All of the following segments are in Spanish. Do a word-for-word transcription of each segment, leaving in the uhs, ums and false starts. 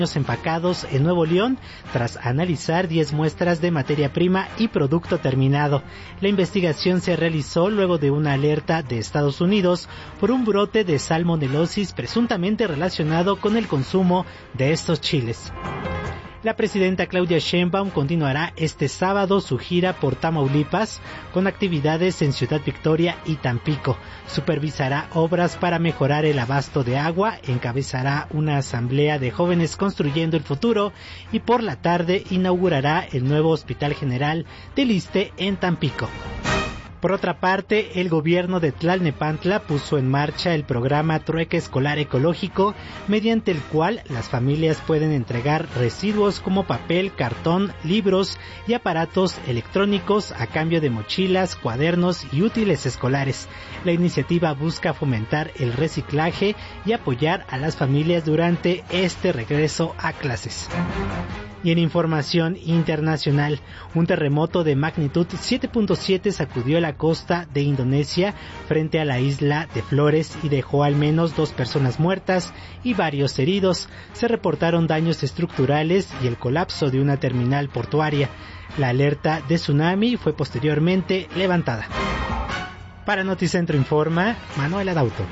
empacados en Nuevo León tras analizar diez muestras de materia prima y producto terminado. La investigación se realizó luego de una alerta de Estados Unidos por un brote de salmonelosis presuntamente relacionado con el consumo de estos chiles. La presidenta Claudia Sheinbaum continuará este sábado su gira por Tamaulipas con actividades en Ciudad Victoria y Tampico. Supervisará obras para mejorar el abasto de agua, encabezará una asamblea de jóvenes construyendo el futuro y por la tarde inaugurará el nuevo Hospital General del Iste en Tampico. Por otra parte, el gobierno de Tlalnepantla puso en marcha el programa Trueque Escolar Ecológico, mediante el cual las familias pueden entregar residuos como papel, cartón, libros y aparatos electrónicos a cambio de mochilas, cuadernos y útiles escolares. La iniciativa busca fomentar el reciclaje y apoyar a las familias durante este regreso a clases. Y en información internacional, un terremoto de magnitud siete punto siete sacudió la costa de Indonesia frente a la isla de Flores y dejó al menos dos personas muertas y varios heridos. Se reportaron daños estructurales y el colapso de una terminal portuaria. La alerta de tsunami fue posteriormente levantada. Para Noticentro Informa, Manuel Adauto.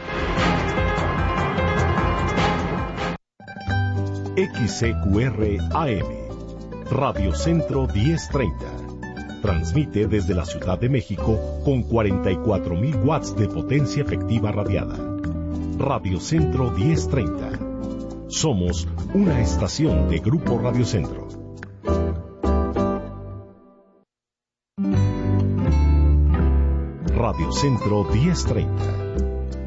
X C Q R A M, Radio Centro diez treinta. Transmite desde la Ciudad de México con cuarenta y cuatro mil watts de potencia efectiva radiada. Radio Centro diez treinta. Somos una estación de Grupo Radio Centro. Radio Centro diez treinta.